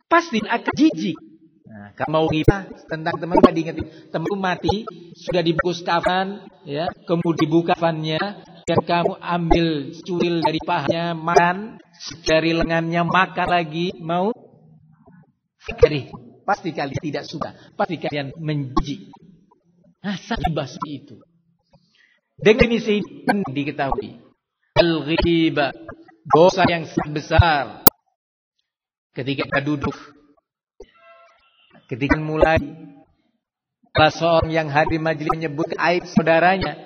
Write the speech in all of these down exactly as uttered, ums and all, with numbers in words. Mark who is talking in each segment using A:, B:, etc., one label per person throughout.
A: pasti akan jijik. Nah, kalau mau riba tentang teman tadi ingat, temanku mati, sudah dibungkus kafan, ya, kemudian dibuka kafannya, dan kamu ambil cuil dari pahanya, makan, dari lengannya makan lagi, mau? Fikri, pasti kalian tidak suka, pasti kalian menjijik. Nah, riba seperti itu. Definisi ini diketahui. Al-ghibah, dosa yang sangat besar. Ketika kita duduk, ketika mulai, salah seorang yang hadir majelis menyebut aib saudaranya.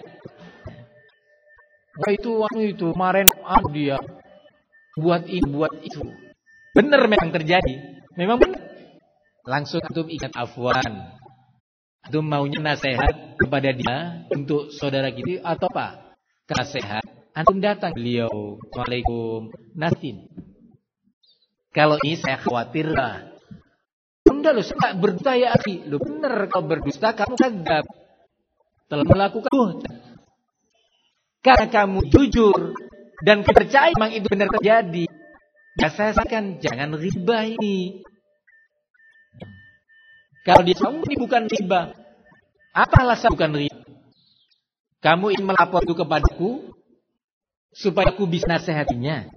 A: Wah itu waktu itu kemarin ah, dia buat ini buat itu. Benar memang terjadi, memang benar. Langsung antum ingat afwan. Antum maunya nasihat kepada dia untuk saudara kita atau apa? Nasihat. Antum datang beliau, Waalaikum nasin. Kalau ini saya khawatir lah. Udah lo, saya berdusta ya akhi. Lo bener kalau berdusta kamu kagak telah melakukan dusta. Karena kamu jujur dan percaya memang itu benar terjadi. Ya saya sampaikan jangan riba ini. Kalau dia kamu ini bukan riba. Apa alasan bukan riba? Kamu ingin melapor itu kepadaku supaya aku bisa nasihatinya.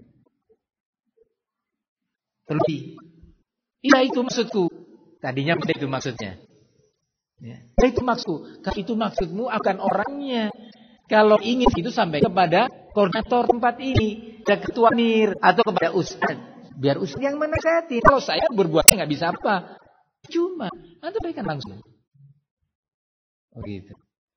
A: Terlebih. Iya itu maksudku. Tadinya beda itu maksudnya. Ya. Ya, itu maksudku. Kalau itu maksudmu akan orangnya. Kalau ingin itu sampai kepada koordinator tempat ini, ke ketua mir atau kepada ustaz. Biar ustaz yang menasihati. Kalau saya berbuatnya nggak bisa apa. Cuma nanti berikan langsung. Oh gitu.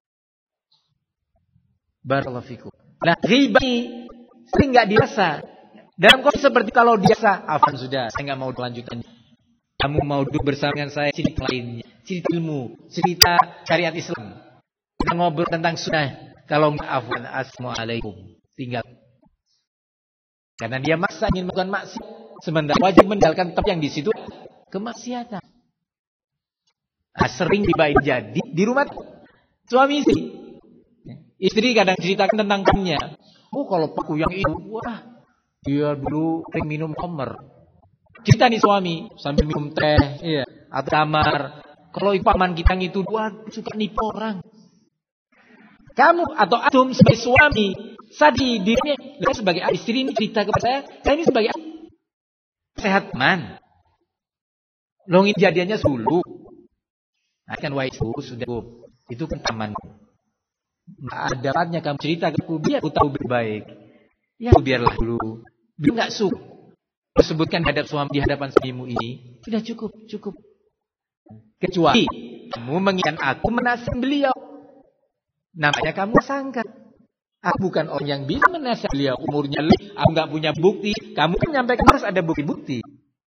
A: Barakallahu fikum. Nah riba ini sering nggak dirasa. Dalam kondisi seperti kalau biasa, afan sudah, saya nggak mau lanjutannya. Kamu mau duduk bersama dengan saya cerita lainnya, cerita ilmu, cerita syariat Islam. Kita ngobrol tentang sunnah. Kalau nggak afwan, assalamualaikum. Tinggal. Karena dia maksa ingin melakukan maksiat, sementara wajib meninggalkan tempat yang di situ kemaksiatan. Nah, sering dibaik jadi di rumah suami istri. Istri kadang ceritakan tentang temannya. Oh kalau paku yang itu, wah dia dulu sering minum khamr. Cerita nih suami sambil minum teh, iya, atau kamar. Kalau paman kita itu wah suka nipu orang. Kamu atau antum sebagai suami, sadi dirinya sebagai istri ini cerita kepada saya, saya ini sebagai sehat man. Longin jadiannya dulu. Akan wah itu sudah itu kan taman. Nggak ada dapatnya kamu cerita ke aku biar aku tahu lebih baik. Ya biarlah dulu. Biar nggak suka. Sebutkan hadap suami di hadapan suamimu ini sudah cukup cukup. Kecuali kamu menginginkan aku menasihati beliau. Namanya kamu sangka. Aku bukan orang yang bisa menasihati beliau. Umurnya lebih, aku nggak punya bukti. Kamu kan menyampaikan harus ada bukti-bukti.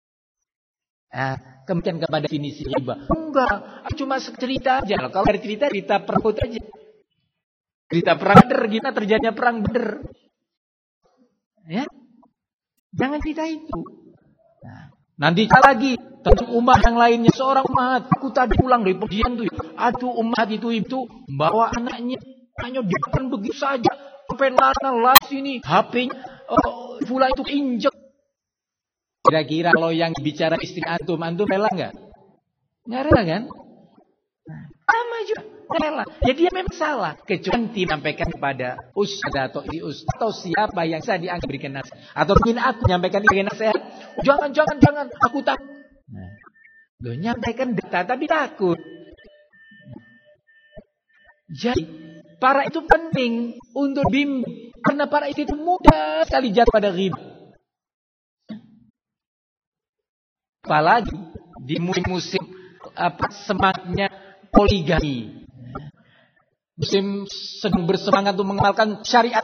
A: Nah, kemudian kepada definisi riba. Enggak, cuma cerita aja. Kalau dari cerita, cerita perang aja. Cerita perang bener, kita terjadinya perang bener. Ya, jangan cerita itu. Nah, nanti lagi tentang umat yang lainnya. Seorang umat, aku tadi pulang dari pengajian tuh. Aduh umat itu itu bawa anaknya, hanya dimakan begitu saja. Sampai lana las ini, H P-nya, oh, pula itu injek. Kira-kira kalau yang bicara istri antum, antum rela nggak? Nggak rela kan? Nah, sama juga, rela. Ya dia memang salah. Kecuali disampaikan kepada ustaz atau ustaz atau siapa yang saya dianggap berikan nasihat. Atau mungkin aku menyampaikan berikan nasihat. Jangan, jangan, jangan. Aku takut. Nah, lo nyampaikan data tapi takut. Jadi para itu penting untuk bimbing. Karena para istri itu mudah sekali jatuh pada riba. Apalagi di musim-musim apa semangatnya poligami. Musim sedang bersemangat untuk mengenalkan syariat